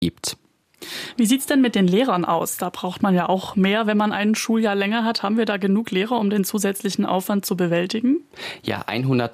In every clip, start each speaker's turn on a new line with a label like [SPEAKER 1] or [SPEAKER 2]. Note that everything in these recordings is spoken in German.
[SPEAKER 1] gibt.
[SPEAKER 2] Wie sieht's denn mit den Lehrern aus? Da braucht man ja auch mehr, wenn man ein Schuljahr länger hat. Haben wir da genug Lehrer, um den zusätzlichen Aufwand zu bewältigen?
[SPEAKER 1] Ja,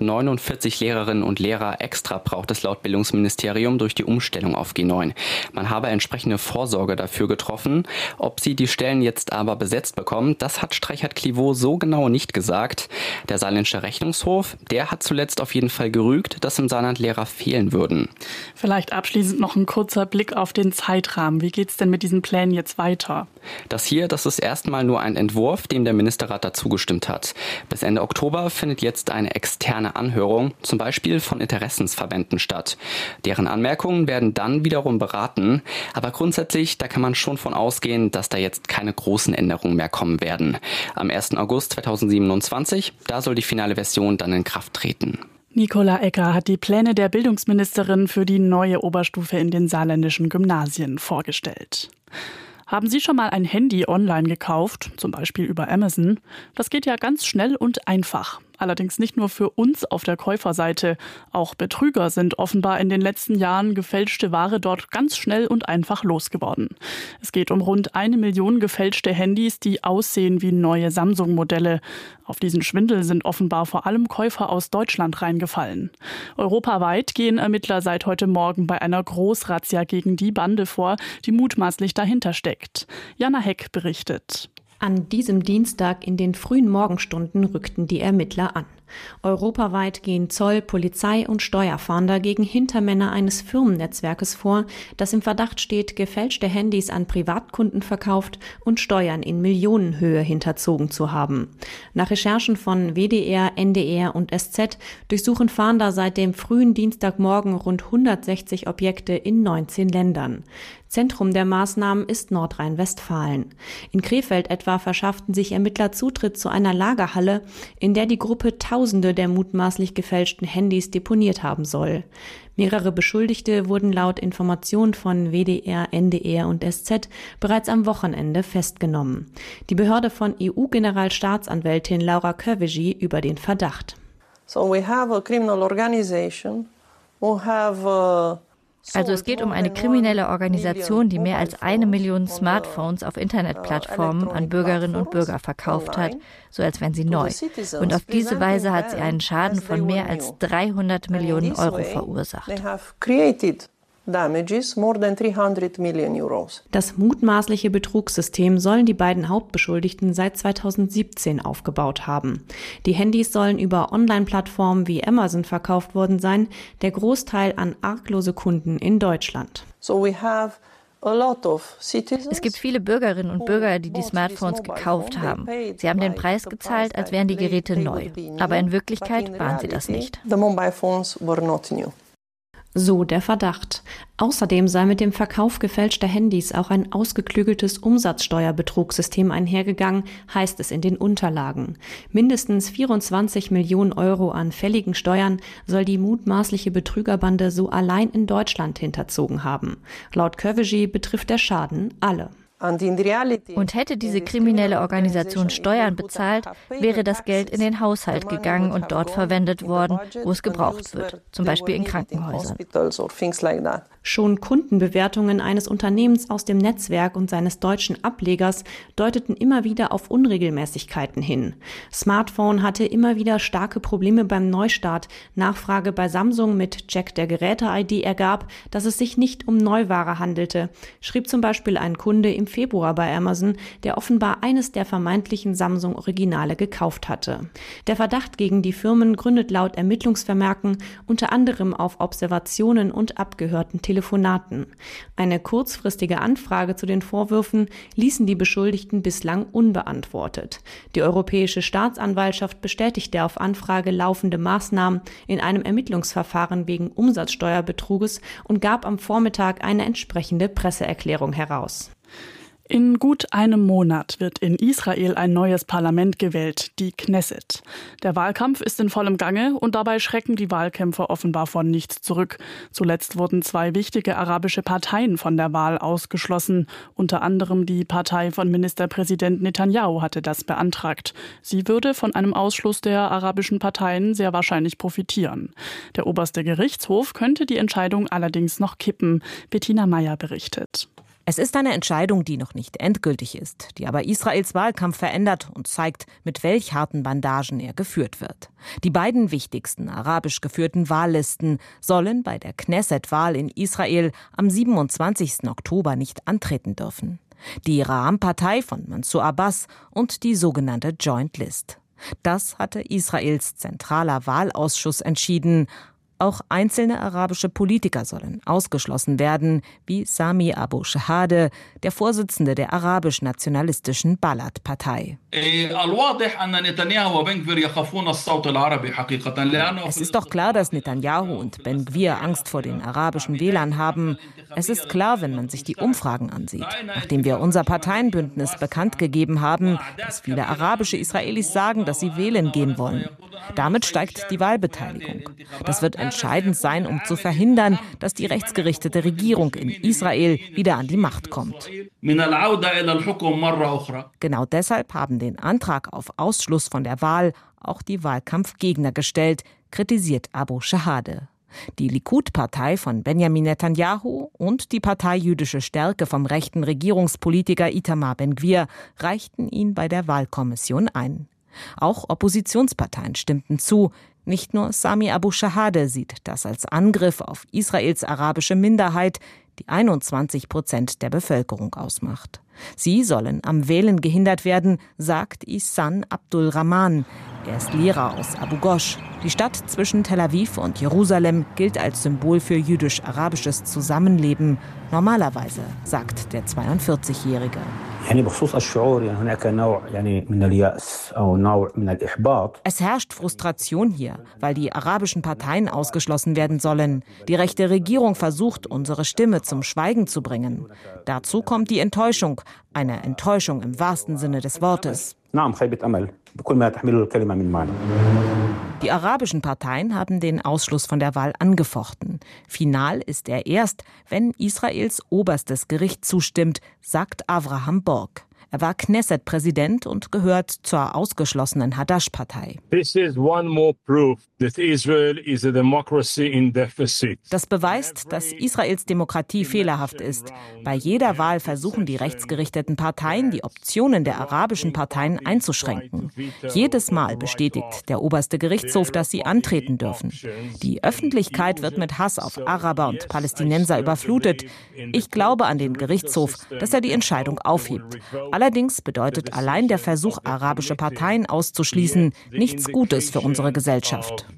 [SPEAKER 1] 149 Lehrerinnen und Lehrer extra braucht es laut Bildungsministerium durch die Umstellung auf G9. Man habe entsprechende Vorsorge dafür getroffen. Ob sie die Stellen jetzt aber besetzt bekommen, das hat Streichert-Clivaux so genau nicht gesagt. Der Saarländische Rechnungshof, der hat zuletzt auf jeden Fall gerügt, dass im Saarland Lehrer fehlen würden.
[SPEAKER 2] Vielleicht abschließend noch ein kurzer Blick auf den Zeitrahmen. Wie geht's denn mit diesen Plänen jetzt weiter?
[SPEAKER 1] Das ist erstmal nur ein Entwurf, dem der Ministerrat dazu gestimmt hat. Bis Ende Oktober findet jetzt eine externe Anhörung, zum Beispiel von Interessensverbänden statt. Deren Anmerkungen werden dann wiederum beraten. Aber grundsätzlich, da kann man schon von ausgehen, dass da jetzt keine großen Änderungen mehr kommen werden. Am 1. August 2027, da soll die finale Version dann in Kraft treten.
[SPEAKER 2] Nicola Ecker hat die Pläne der Bildungsministerin für die neue Oberstufe in den saarländischen Gymnasien vorgestellt. Haben Sie schon mal ein Handy online gekauft, zum Beispiel über Amazon? Das geht ja ganz schnell und einfach. Allerdings nicht nur für uns auf der Käuferseite. Auch Betrüger sind offenbar in den letzten Jahren gefälschte Ware dort ganz schnell und einfach losgeworden. Es geht um rund 1 Million gefälschte Handys, die aussehen wie neue Samsung-Modelle. Auf diesen Schwindel sind offenbar vor allem Käufer aus Deutschland reingefallen. Europaweit gehen Ermittler seit heute Morgen bei einer Großrazzia gegen die Bande vor, die mutmaßlich dahinter steckt. Jana Heck berichtet.
[SPEAKER 3] An diesem Dienstag in den frühen Morgenstunden rückten die Ermittler an. Europaweit gehen Zoll, Polizei und Steuerfahnder gegen Hintermänner eines Firmennetzwerkes vor, das im Verdacht steht, gefälschte Handys an Privatkunden verkauft und Steuern in Millionenhöhe hinterzogen zu haben. Nach Recherchen von WDR, NDR und SZ durchsuchen Fahnder seit dem frühen Dienstagmorgen rund 160 Objekte in 19 Ländern. Zentrum der Maßnahmen ist Nordrhein-Westfalen. In Krefeld etwa verschafften sich Ermittler Zutritt zu einer Lagerhalle, in der die Gruppe Tausende der mutmaßlich gefälschten Handys deponiert haben soll. Mehrere Beschuldigte wurden laut Informationen von WDR, NDR und SZ bereits am Wochenende festgenommen. Die Behörde von EU-Generalstaatsanwältin Laura Kövesi über den Verdacht.
[SPEAKER 4] So we have a criminal organization who have
[SPEAKER 5] Also es geht um eine kriminelle Organisation, die mehr als 1 Million Smartphones auf Internetplattformen an Bürgerinnen und Bürger verkauft hat, so als wären sie neu. Und auf diese Weise hat sie einen Schaden von mehr als 300 Millionen Euro verursacht.
[SPEAKER 3] Das mutmaßliche Betrugssystem sollen die beiden Hauptbeschuldigten seit 2017 aufgebaut haben. Die Handys sollen über Online-Plattformen wie Amazon verkauft worden sein, der Großteil an arglose Kunden in Deutschland.
[SPEAKER 5] Es gibt viele Bürgerinnen und Bürger, die die Smartphones gekauft haben. Sie haben den Preis gezahlt, als wären die Geräte neu. Aber in Wirklichkeit waren sie das nicht.
[SPEAKER 3] So der Verdacht. Außerdem sei mit dem Verkauf gefälschter Handys auch ein ausgeklügeltes Umsatzsteuerbetrugsystem einhergegangen, heißt es in den Unterlagen. Mindestens 24 Millionen Euro an fälligen Steuern soll die mutmaßliche Betrügerbande so allein in Deutschland hinterzogen haben. Laut Kövesi betrifft der Schaden alle.
[SPEAKER 5] Und hätte diese kriminelle Organisation Steuern bezahlt, wäre das Geld in den Haushalt gegangen und dort verwendet worden, wo es gebraucht wird, zum Beispiel in Krankenhäusern.
[SPEAKER 3] Schon Kundenbewertungen eines Unternehmens aus dem Netzwerk und seines deutschen Ablegers deuteten immer wieder auf Unregelmäßigkeiten hin. Smartphone hatte immer wieder starke Probleme beim Neustart. Nachfrage bei Samsung mit Check der Geräte-ID ergab, dass es sich nicht um Neuware handelte, schrieb zum Beispiel ein Kunde im Februar bei Amazon, der offenbar eines der vermeintlichen Samsung-Originale gekauft hatte. Der Verdacht gegen die Firmen gründet laut Ermittlungsvermerken unter anderem auf Observationen und abgehörten Telefonaten. Eine kurzfristige Anfrage zu den Vorwürfen ließen die Beschuldigten bislang unbeantwortet. Die Europäische Staatsanwaltschaft bestätigte auf Anfrage laufende Maßnahmen in einem Ermittlungsverfahren wegen Umsatzsteuerbetruges und gab am Vormittag eine entsprechende Presseerklärung heraus.
[SPEAKER 2] In gut einem Monat wird in Israel ein neues Parlament gewählt, die Knesset. Der Wahlkampf ist in vollem Gange und dabei schrecken die Wahlkämpfer offenbar von nichts zurück. Zuletzt wurden 2 wichtige arabische Parteien von der Wahl ausgeschlossen. Unter anderem die Partei von Ministerpräsident Netanyahu hatte das beantragt. Sie würde von einem Ausschluss der arabischen Parteien sehr wahrscheinlich profitieren. Der oberste Gerichtshof könnte die Entscheidung allerdings noch kippen. Bettina Meyer berichtet.
[SPEAKER 6] Es ist eine Entscheidung, die noch nicht endgültig ist, die aber Israels Wahlkampf verändert und zeigt, mit welch harten Bandagen er geführt wird. Die beiden wichtigsten arabisch geführten Wahllisten sollen bei der Knesset-Wahl in Israel am 27. Oktober nicht antreten dürfen. Die Ra'am-Partei von Mansour Abbas und die sogenannte Joint List. Das hatte Israels zentraler Wahlausschuss entschieden. Auch einzelne arabische Politiker sollen ausgeschlossen werden, wie Sami Abu Shahade, der Vorsitzende der arabisch-nationalistischen Balad-Partei. Es ist doch klar, dass Netanyahu und Ben Gvir Angst vor den arabischen Wählern haben. Es ist klar, wenn man sich die Umfragen ansieht. Nachdem wir unser Parteienbündnis bekannt gegeben haben, dass viele arabische Israelis sagen, dass sie wählen gehen wollen. Damit steigt die Wahlbeteiligung. Das wird entscheidend sein, um zu verhindern, dass die rechtsgerichtete Regierung in Israel wieder an die Macht kommt. Genau deshalb haben den Antrag auf Ausschluss von der Wahl auch die Wahlkampfgegner gestellt, kritisiert Abu Shahade. Die Likud-Partei von Benjamin Netanyahu und die Partei Jüdische Stärke vom rechten Regierungspolitiker Itamar Ben-Gvir reichten ihn bei der Wahlkommission ein. Auch Oppositionsparteien stimmten zu. Nicht nur Sami Abu Shahade sieht das als Angriff auf Israels arabische Minderheit, die 21% der Bevölkerung ausmacht. Sie sollen am Wählen gehindert werden, sagt Ihsan Abdul Rahman. Er ist Lehrer aus Abu Ghosh. Die Stadt zwischen Tel Aviv und Jerusalem gilt als Symbol für jüdisch-arabisches Zusammenleben. Normalerweise, sagt der 42-Jährige. Es herrscht Frustration hier, weil die arabischen Parteien ausgeschlossen werden sollen. Die rechte Regierung versucht, unsere Stimme zum Schweigen zu bringen. Dazu kommt die Enttäuschung, eine Enttäuschung im wahrsten Sinne des Wortes. Die arabischen Parteien haben den Ausschluss von der Wahl angefochten. Final ist er erst, wenn Israels oberstes Gericht zustimmt, sagt Avraham Borg. Er war Knesset-Präsident und gehört zur ausgeschlossenen Hadash-Partei. Das beweist, dass Israels Demokratie fehlerhaft ist. Bei jeder Wahl versuchen die rechtsgerichteten Parteien, die Optionen der arabischen Parteien einzuschränken. Jedes Mal bestätigt der oberste Gerichtshof, dass sie antreten dürfen. Die Öffentlichkeit wird mit Hass auf Araber und Palästinenser überflutet. Ich glaube an den Gerichtshof, dass er die Entscheidung aufhebt. Allerdings bedeutet allein der Versuch, arabische Parteien auszuschließen, nichts Gutes für unsere Gesellschaft.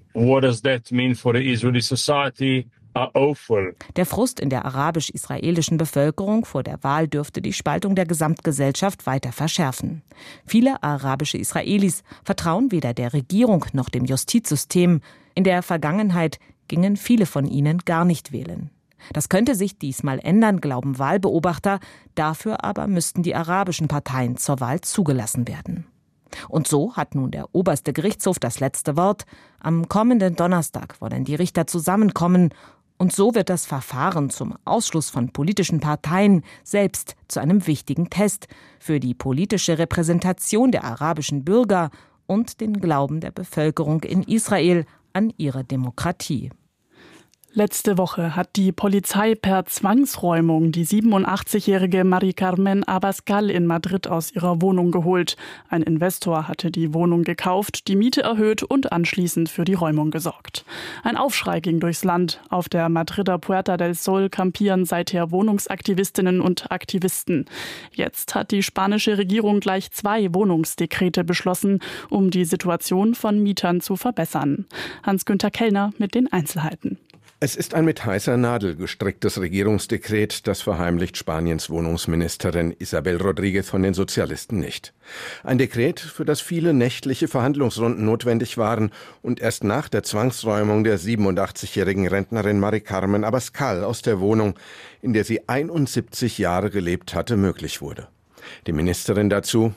[SPEAKER 6] Der Frust in der arabisch-israelischen Bevölkerung vor der Wahl dürfte die Spaltung der Gesamtgesellschaft weiter verschärfen. Viele arabische Israelis vertrauen weder der Regierung noch dem Justizsystem. In der Vergangenheit gingen viele von ihnen gar nicht wählen. Das könnte sich diesmal ändern, glauben Wahlbeobachter. Dafür aber müssten die arabischen Parteien zur Wahl zugelassen werden. Und so hat nun der oberste Gerichtshof das letzte Wort. Am kommenden Donnerstag wollen die Richter zusammenkommen. Und so wird das Verfahren zum Ausschluss von politischen Parteien selbst zu einem wichtigen Test für die politische Repräsentation der arabischen Bürger und den Glauben der Bevölkerung in Israel an ihre Demokratie.
[SPEAKER 2] Letzte Woche hat die Polizei per Zwangsräumung die 87-jährige Mari Carmen Abascal in Madrid aus ihrer Wohnung geholt. Ein Investor hatte die Wohnung gekauft, die Miete erhöht und anschließend für die Räumung gesorgt. Ein Aufschrei ging durchs Land. Auf der Madrider Puerta del Sol kampieren seither Wohnungsaktivistinnen und Aktivisten. Jetzt hat die spanische Regierung gleich 2 Wohnungsdekrete beschlossen, um die Situation von Mietern zu verbessern. Hans-Günther Kellner mit den Einzelheiten.
[SPEAKER 7] Es ist ein mit heißer Nadel gestricktes Regierungsdekret, das verheimlicht Spaniens Wohnungsministerin Isabel Rodríguez von den Sozialisten nicht. Ein Dekret, für das viele nächtliche Verhandlungsrunden notwendig waren und erst nach der Zwangsräumung der 87-jährigen Rentnerin Mari Carmen Abascal aus der Wohnung, in der sie 71 Jahre gelebt hatte, möglich wurde. Die Ministerin dazu: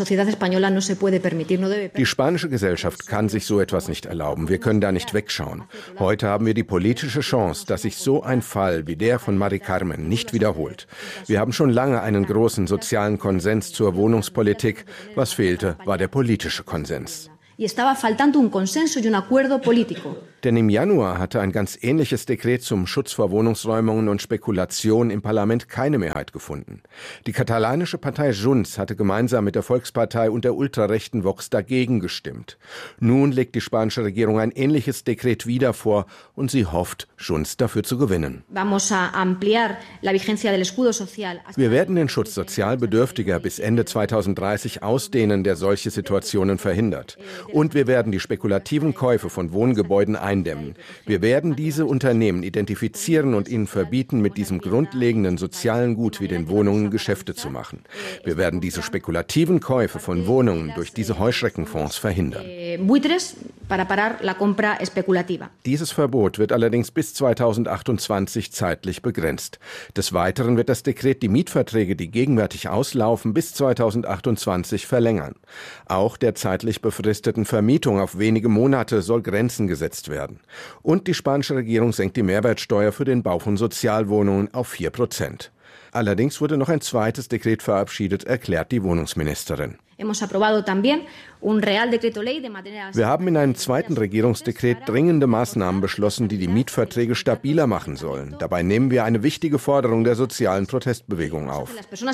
[SPEAKER 7] Die spanische Gesellschaft kann sich so etwas nicht erlauben. Wir können da nicht wegschauen. Heute haben wir die politische Chance, dass sich so ein Fall wie der von Mari Carmen nicht wiederholt. Wir haben schon lange einen großen sozialen Konsens zur Wohnungspolitik. Was fehlte, war der politische Konsens. Denn im Januar hatte ein ganz ähnliches Dekret zum Schutz vor Wohnungsräumungen und Spekulation im Parlament keine Mehrheit gefunden. Die katalanische Partei Junts hatte gemeinsam mit der Volkspartei und der ultrarechten Vox dagegen gestimmt. Nun legt die spanische Regierung ein ähnliches Dekret wieder vor und sie hofft, Junts dafür zu gewinnen. Wir werden den Schutz sozial Bedürftiger bis Ende 2030 ausdehnen, der solche Situationen verhindert. Und wir werden die spekulativen Käufe von Wohngebäuden eindämmen. Wir werden diese Unternehmen identifizieren und ihnen verbieten, mit diesem grundlegenden sozialen Gut wie den Wohnungen Geschäfte zu machen. Wir werden diese spekulativen Käufe von Wohnungen durch diese Heuschreckenfonds verhindern. Dieses Verbot wird allerdings bis 2028 zeitlich begrenzt. Des Weiteren wird das Dekret die Mietverträge, die gegenwärtig auslaufen, bis 2028 verlängern. Auch der zeitlich befristeten Vermietung auf wenige Monate soll Grenzen gesetzt werden. Und die spanische Regierung senkt die Mehrwertsteuer für den Bau von Sozialwohnungen auf 4%. Allerdings wurde noch ein zweites Dekret verabschiedet, erklärt die Wohnungsministerin. Wir haben in einem zweiten Regierungsdekret dringende Maßnahmen beschlossen, die die Mietverträge stabiler machen sollen. Dabei nehmen wir eine wichtige Forderung der sozialen Protestbewegung auf.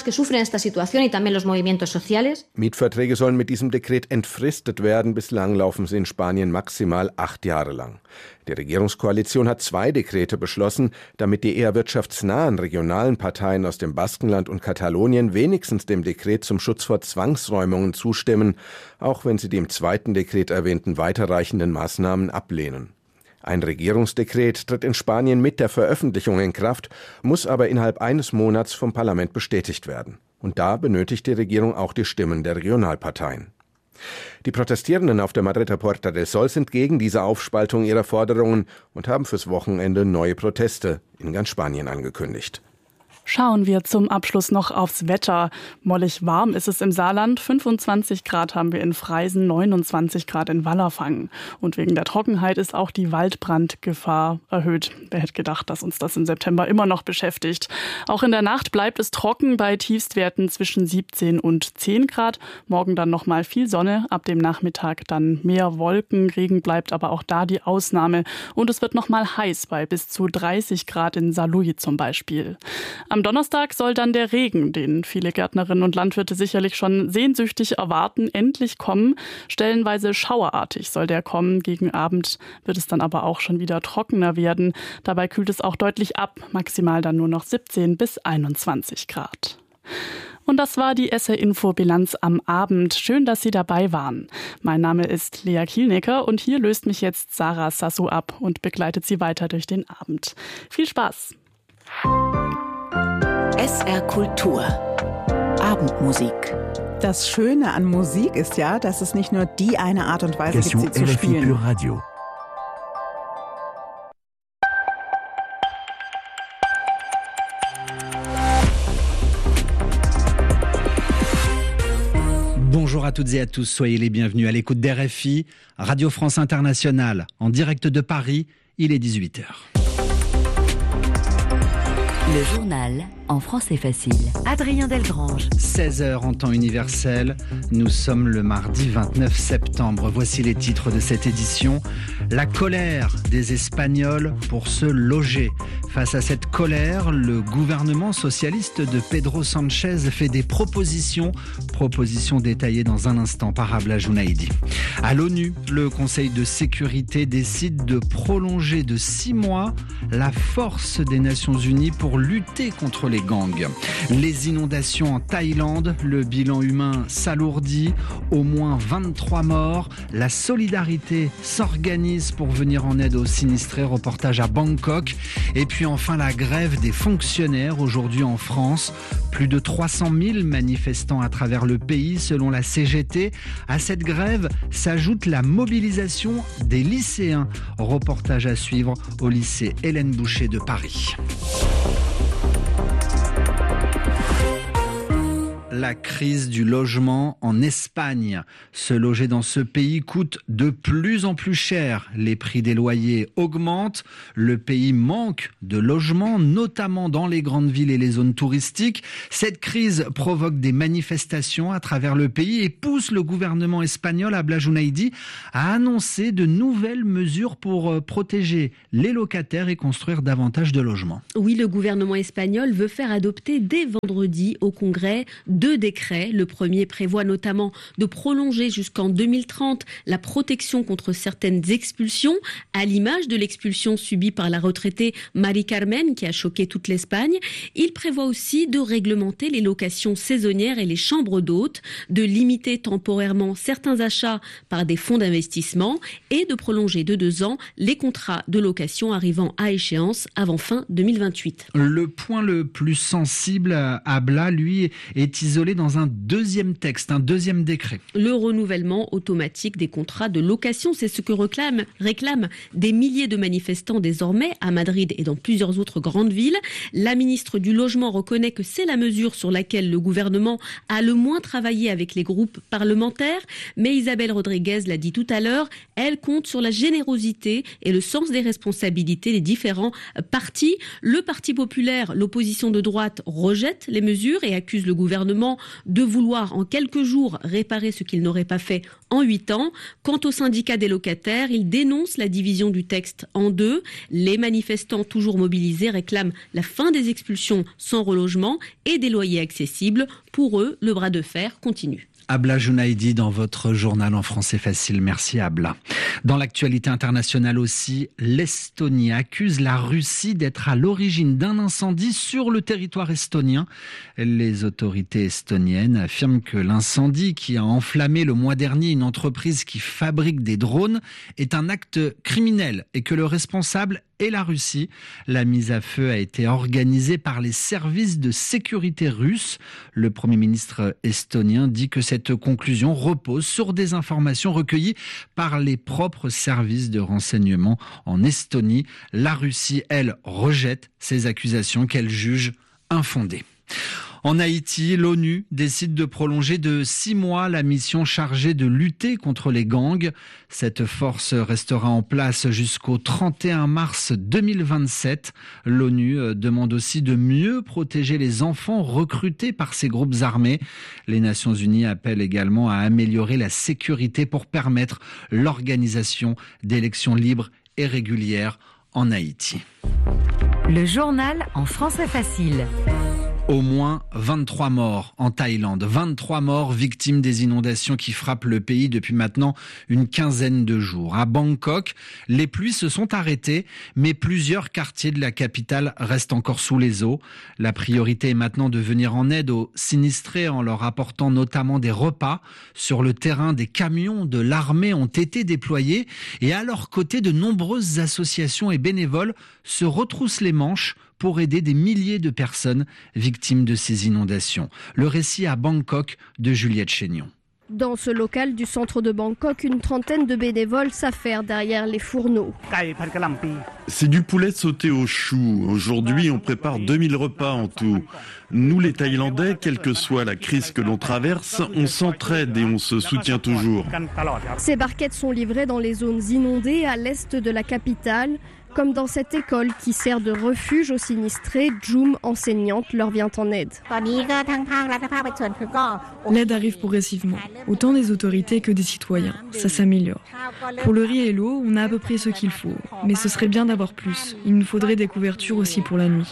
[SPEAKER 7] Mietverträge sollen mit diesem Dekret entfristet werden. Bislang laufen sie in Spanien maximal 8 Jahre lang. Die Regierungskoalition hat 2 Dekrete beschlossen, damit die eher wirtschaftsnahen regionalen Parteien aus dem Baskenland und Katalonien wenigstens dem Dekret zum Schutz vor Zwangsräumungen zustimmen, auch wenn sie die im zweiten Dekret erwähnten weiterreichenden Maßnahmen ablehnen. Ein Regierungsdekret tritt in Spanien mit der Veröffentlichung in Kraft, muss aber innerhalb eines Monats vom Parlament bestätigt werden. Und da benötigt die Regierung auch die Stimmen der Regionalparteien. Die Protestierenden auf der Madrider Puerta del Sol sind gegen diese Aufspaltung ihrer Forderungen und haben fürs Wochenende neue Proteste in ganz Spanien angekündigt.
[SPEAKER 2] Schauen wir zum Abschluss noch aufs Wetter. Mollig warm ist es im Saarland. 25 Grad haben wir in Freisen, 29 Grad in Wallerfangen. Und wegen der Trockenheit ist auch die Waldbrandgefahr erhöht. Wer hätte gedacht, dass uns das im September immer noch beschäftigt. Auch in der Nacht bleibt es trocken bei Tiefstwerten zwischen 17 und 10 Grad. Morgen dann nochmal viel Sonne, ab dem Nachmittag dann mehr Wolken. Regen bleibt aber auch da die Ausnahme. Und es wird nochmal heiß bei bis zu 30 Grad in Saarlouis zum Beispiel. Am Donnerstag soll dann der Regen, den viele Gärtnerinnen und Landwirte sicherlich schon sehnsüchtig erwarten, endlich kommen. Stellenweise schauerartig soll der kommen. Gegen Abend wird es dann aber auch schon wieder trockener werden. Dabei kühlt es auch deutlich ab, maximal dann nur noch 17 bis 21 Grad. Und das war die SR-Info-Bilanz am Abend. Schön, dass Sie dabei waren. Mein Name ist Lea Kielnecker und hier löst mich jetzt Sarah Sassou ab und begleitet Sie weiter durch den Abend. Viel Spaß!
[SPEAKER 8] SR Kultur. Abendmusik.
[SPEAKER 9] Das Schöne an Musik ist ja, dass es nicht nur die eine Art und Weise gibt, sie zu spielen.
[SPEAKER 10] Radio.
[SPEAKER 11] Bonjour à toutes et à tous, soyez les bienvenus à l'écoute d'RFI, Radio France Internationale, en direct de Paris, il est 18h.
[SPEAKER 8] Le journal en français facile. Adrien Delgrange.
[SPEAKER 11] 16h en temps universel. Nous sommes le mardi 29 septembre. Voici les titres de cette édition. La colère des Espagnols pour se loger. Face à cette colère, le gouvernement socialiste de Pedro Sánchez fait des propositions. Propositions détaillées dans un instant par Habla Jounaïdi. À l'ONU, le Conseil de sécurité décide de prolonger de 6 mois la force des Nations Unies pour lutter contre les gangs. Les inondations en Thaïlande, le bilan humain s'alourdit, au moins 23 morts. La solidarité s'organise pour venir en aide aux sinistrés, reportage à Bangkok. Et puis enfin la grève des fonctionnaires aujourd'hui en France. Plus de 300 000 manifestants à travers le pays selon la CGT. À cette grève s'ajoute la mobilisation des lycéens. Reportage à suivre au lycée Hélène Boucher de Paris. La la crise du logement en Espagne. Se loger dans ce pays coûte de plus en plus cher. Les prix des loyers augmentent. Le pays manque de logements, notamment dans les grandes villes et les zones touristiques. Cette crise provoque des manifestations à travers le pays et pousse le gouvernement espagnol, Abla Junaidi, à annoncer de nouvelles mesures pour protéger les locataires et construire davantage de logements.
[SPEAKER 10] Oui, le gouvernement espagnol veut faire adopter dès vendredi au Congrès 2 décrets. Le premier prévoit notamment de prolonger jusqu'en 2030 la protection contre certaines expulsions, à l'image de l'expulsion subie par la retraitée Mari Carmen qui a choqué toute l'Espagne. Il prévoit aussi de réglementer les locations saisonnières et les chambres d'hôtes, de limiter temporairement certains achats par des fonds d'investissement et de prolonger de 2 ans les contrats de location arrivant à échéance avant fin 2028.
[SPEAKER 11] Le point le plus sensible à Abla, lui, est isolé dans un deuxième texte, un deuxième décret.
[SPEAKER 10] Le renouvellement automatique des contrats de location, c'est ce que réclament des milliers de manifestants désormais à Madrid et dans plusieurs autres grandes villes. La ministre du Logement reconnaît que c'est la mesure sur laquelle le gouvernement a le moins travaillé avec les groupes parlementaires, mais Isabel Rodríguez l'a dit tout à l'heure, elle compte sur la générosité et le sens des responsabilités des différents partis. Le Parti populaire, l'opposition de droite, rejette les mesures et accuse le gouvernement de vouloir en quelques jours réparer ce qu'il n'aurait pas fait en 8 ans. Quant au syndicat des locataires, il dénonce la division du texte en 2. Les manifestants toujours mobilisés réclament la fin des expulsions sans relogement et des loyers accessibles. Pour eux, le bras de fer continue.
[SPEAKER 11] Abla Junaidi dans votre journal en français facile. Merci Abla. Dans l'actualité internationale aussi, l'Estonie accuse la Russie d'être à l'origine d'un incendie sur le territoire estonien. Les autorités estoniennes affirment que l'incendie qui a enflammé le mois dernier une entreprise qui fabrique des drones est un acte criminel et que le responsable est la Russie. La mise à feu a été organisée par les services de sécurité russes. Le Premier ministre estonien dit que cette conclusion repose sur des informations recueillies par les propres services de renseignement en Estonie. La Russie, elle, rejette ces accusations qu'elle juge infondées. En Haïti, l'ONU décide de prolonger de 6 mois la mission chargée de lutter contre les gangs. Cette force restera en place jusqu'au 31 mars 2027. L'ONU demande aussi de mieux protéger les enfants recrutés par ces groupes armés. Les Nations Unies appellent également à améliorer la sécurité pour permettre l'organisation d'élections libres et régulières en Haïti.
[SPEAKER 8] Le journal en français facile.
[SPEAKER 11] Au moins 23 morts en Thaïlande, 23 morts victimes des inondations qui frappent le pays depuis maintenant une quinzaine de jours. À Bangkok, les pluies se sont arrêtées, mais plusieurs quartiers de la capitale restent encore sous les eaux. La priorité est maintenant de venir en aide aux sinistrés en leur apportant notamment des repas. Sur le terrain, des camions de l'armée ont été déployés et à leur côté, de nombreuses associations et bénévoles se retroussent les manches pour aider des milliers de personnes victimes de ces inondations. Le récit à Bangkok de Juliette Chénion.
[SPEAKER 12] Dans ce local du centre de Bangkok, une trentaine de bénévoles s'affairent derrière les fourneaux.
[SPEAKER 13] C'est du poulet sauté au chou. Aujourd'hui, on prépare 2000 repas en tout. Nous, les Thaïlandais, quelle que soit la crise que l'on traverse, on s'entraide et on se soutient toujours.
[SPEAKER 12] Ces barquettes sont livrées dans les zones inondées à l'est de la capitale. Comme dans cette école qui sert de refuge aux sinistrés, Jum, enseignante, leur vient en aide.
[SPEAKER 14] L'aide arrive progressivement, autant des autorités que des citoyens. Ça s'améliore. Pour le riz et l'eau, on a à peu près ce qu'il faut. Mais ce serait bien d'avoir plus. Il nous faudrait des couvertures aussi pour la nuit.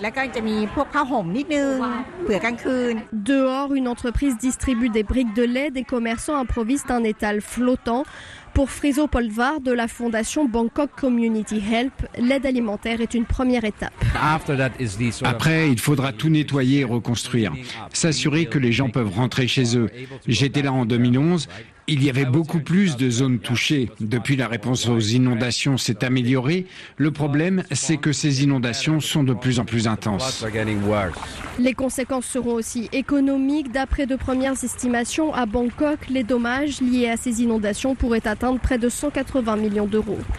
[SPEAKER 12] Dehors, une entreprise distribue des briques de lait. Des commerçants improvisent un étal flottant. Pour Friso Polvar de la fondation Bangkok Community Help, l'aide alimentaire est une première étape.
[SPEAKER 15] Après, il faudra tout nettoyer et reconstruire. S'assurer que les gens peuvent rentrer chez eux. J'étais là en 2011. Il y avait beaucoup plus de zones touchées. Depuis, la réponse aux inondations s'est améliorée. Le problème, c'est que ces inondations sont de plus en plus intenses.
[SPEAKER 12] Les conséquences seront aussi économiques. D'après de premières estimations, à Bangkok, les dommages liés à ces inondations pourraient atteindre près de 180 millions d'euros.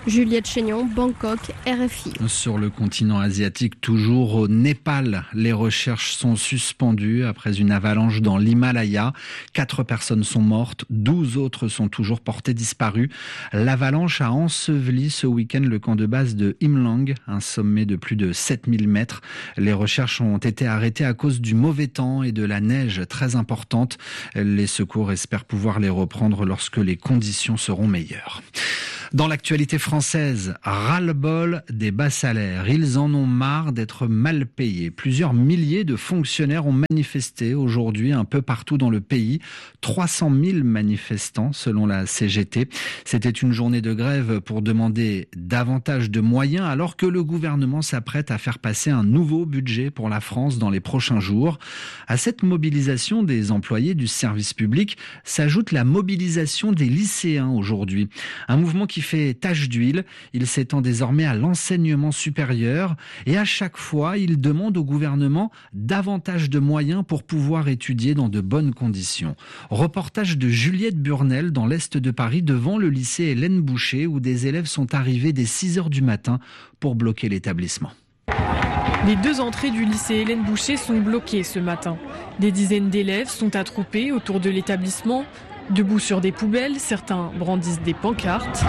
[SPEAKER 12] Juliette Chénion, Bangkok, RFI.
[SPEAKER 11] Sur le continent asiatique, toujours au Népal, les recherches sont suspendues après une avalanche dans l'Himalaya. 4 personnes sont mortes, 12 autres sont toujours portées disparues. L'avalanche a enseveli ce week-end le camp de base de Himlang, un sommet de plus de 7000 mètres. Les recherches ont été arrêtées à cause du mauvais temps et de la neige très importante. Les secours espèrent pouvoir les reprendre lorsque les conditions seront meilleures. Dans l'actualité française, ras-le-bol des bas salaires. Ils en ont marre d'être mal payés. Plusieurs milliers de fonctionnaires ont manifesté aujourd'hui un peu partout dans le pays. 300 000 manifestants selon la CGT. C'était une journée de grève pour demander davantage de moyens alors que le gouvernement s'apprête à faire passer un nouveau budget pour la France dans les prochains jours. À cette mobilisation des employés du service public s'ajoute la mobilisation des lycéens aujourd'hui. Un mouvement qui fait tache d'huile. Il s'étend désormais à l'enseignement supérieur et à chaque fois, il demande au gouvernement davantage de moyens pour pouvoir étudier dans de bonnes conditions. Reportage de Juliette Burnel dans l'est de Paris devant le lycée Hélène Boucher où des élèves sont arrivés dès 6h du matin pour bloquer l'établissement.
[SPEAKER 16] Les 2 entrées du lycée Hélène Boucher sont bloquées ce matin. Des dizaines d'élèves sont attroupés autour de l'établissement. Debout sur des poubelles, certains brandissent des pancartes.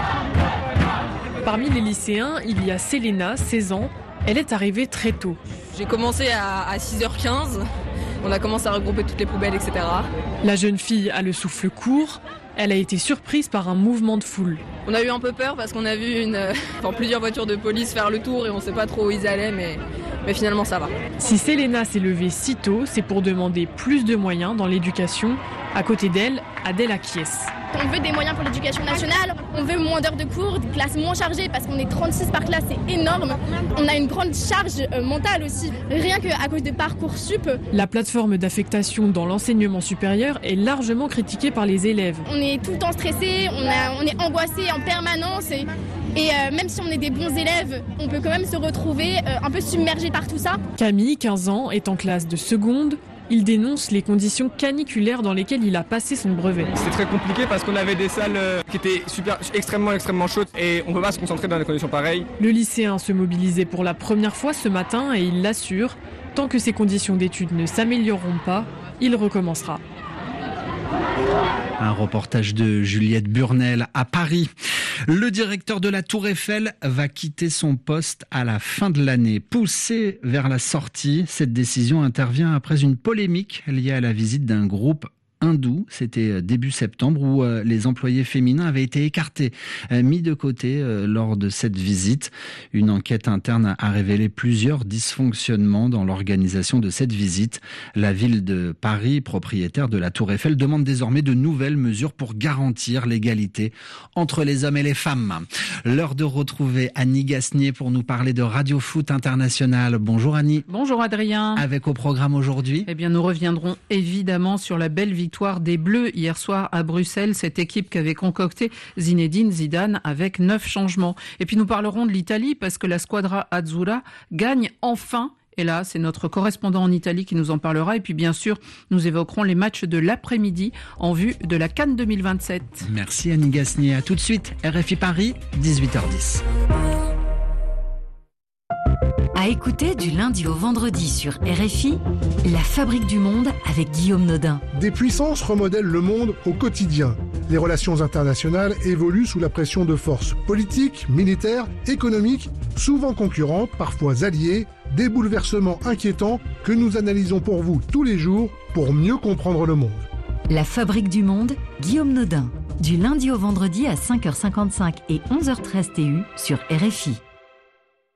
[SPEAKER 16] Parmi les lycéens, il y a Selena, 16 ans. Elle est arrivée très tôt.
[SPEAKER 17] J'ai commencé à 6h15. On a commencé à regrouper toutes les poubelles, etc.
[SPEAKER 16] La jeune fille a le souffle court. Elle a été surprise par un mouvement de foule.
[SPEAKER 17] On a eu un peu peur parce qu'on a vu plusieurs voitures de police faire le tour et on ne sait pas trop où ils allaient, mais finalement ça va.
[SPEAKER 16] Si Selena s'est levée si tôt, c'est pour demander plus de moyens dans l'éducation. À côté d'elle, Adèle acquiesce.
[SPEAKER 18] On veut des moyens pour l'éducation nationale, on veut moins d'heures de cours, des classes moins chargées parce qu'on est 36 par classe, c'est énorme. On a une grande charge mentale aussi, rien qu'à cause de Parcoursup.
[SPEAKER 16] La plateforme d'affectation dans l'enseignement supérieur est largement critiquée par les élèves.
[SPEAKER 18] On est tout le temps stressé, on est angoissé en permanence et même si on est des bons élèves, on peut quand même se retrouver un peu submergé par tout ça.
[SPEAKER 16] Camille, 15 ans, est en classe de seconde. Il dénonce les conditions caniculaires dans lesquelles il a passé son brevet.
[SPEAKER 19] C'était très compliqué parce qu'on avait des salles qui étaient extrêmement chaudes et on ne peut pas se concentrer dans des conditions pareilles.
[SPEAKER 16] Le lycéen se mobilisait pour la première fois ce matin et il l'assure, tant que ses conditions d'études ne s'amélioreront pas, il recommencera.
[SPEAKER 11] Un reportage de Juliette Burnel à Paris. Le directeur de la Tour Eiffel va quitter son poste à la fin de l'année. Poussé vers la sortie, cette décision intervient après une polémique liée à la visite d'un groupe hindou, c'était début septembre, où les employés féminins avaient été écartés, mis de côté lors de cette visite. Une enquête interne a révélé plusieurs dysfonctionnements dans l'organisation de cette visite. La ville de Paris, propriétaire de la Tour Eiffel, demande désormais de nouvelles mesures pour garantir l'égalité entre les hommes et les femmes. L'heure de retrouver Annie Gasnier pour nous parler de Radio Foot International. Bonjour Annie.
[SPEAKER 20] Bonjour Adrien.
[SPEAKER 11] Avec au programme aujourd'hui,
[SPEAKER 20] nous reviendrons évidemment sur la belle victoire des Bleus hier soir à Bruxelles, cette équipe qu'avait concocté Zinedine Zidane avec 9 changements. Et puis nous parlerons de l'Italie parce que la Squadra Azzurra gagne enfin. Et là, c'est notre correspondant en Italie qui nous en parlera. Et puis bien sûr, nous évoquerons les matchs de l'après-midi en vue de la CAN 2027.
[SPEAKER 11] Merci Annie Gasnier. À tout de suite, RFI Paris, 18h10.
[SPEAKER 8] À écouter du lundi au vendredi sur RFI, La Fabrique du Monde avec Guillaume Nodin.
[SPEAKER 21] Des puissances remodèlent le monde au quotidien. Les relations internationales évoluent sous la pression de forces politiques, militaires, économiques, souvent concurrentes, parfois alliées, des bouleversements inquiétants que nous analysons pour vous tous les jours pour mieux comprendre le monde.
[SPEAKER 8] La Fabrique du Monde, Guillaume Nodin. Du lundi au vendredi à 5h55 et 11h13 TU sur RFI.